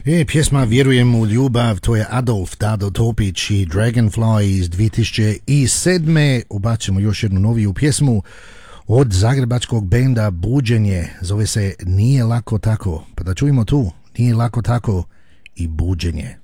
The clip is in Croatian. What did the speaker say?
Pjesma Vjerujem u ljubav, to je Adolf Dado Topić i Dragonfly iz 2007. Ubacimo još jednu noviju pjesmu od zagrebačkog benda Buđenje, zove se Nije lako tako, pa da čujemo tu Nije lako tako i Buđenje.